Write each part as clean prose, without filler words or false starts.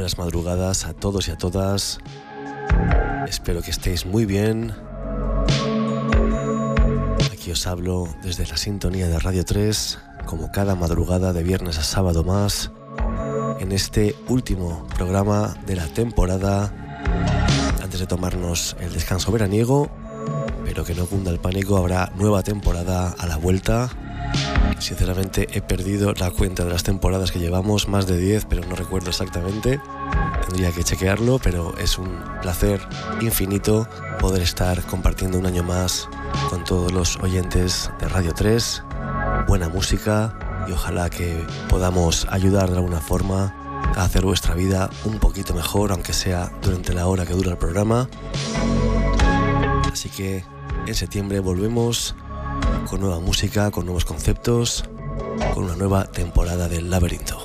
buenas madrugadas a todos y a todas. Espero que estéis muy bien. Aquí os hablo desde la sintonía de Radio 3, como cada madrugada de viernes a sábado más, en este último programa de la temporada, antes de tomarnos el descanso veraniego, pero que no cunda el pánico, habrá nueva temporada a la vuelta. Sinceramente he perdido la cuenta de las temporadas que llevamos, más de 10, pero no recuerdo exactamente. Tendría que chequearlo, pero es un placer infinito poder estar compartiendo un año más con todos los oyentes de Radio 3. Buena música y ojalá que podamos ayudar de alguna forma a hacer vuestra vida un poquito mejor, aunque sea durante la hora que dura el programa. Así que en septiembre volvemos con nueva música, con nuevos conceptos, con una nueva temporada del Laberinto.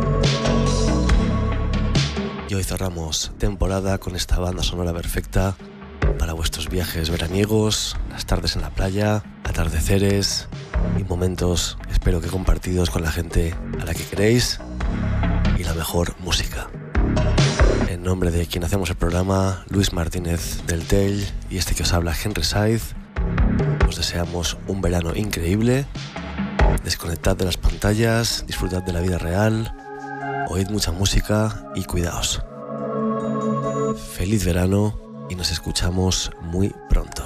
Y hoy cerramos temporada con esta banda sonora perfecta para vuestros viajes veraniegos, las tardes en la playa, atardeceres y momentos, espero que compartidos con la gente a la que queréis, y la mejor música. En nombre de quien hacemos el programa, Luis Martínez del Tell, y este que os habla, Henry Saiz, os deseamos un verano increíble. Desconectad de las pantallas, disfrutad de la vida real, oíd mucha música y cuidaos. Feliz verano y nos escuchamos muy pronto.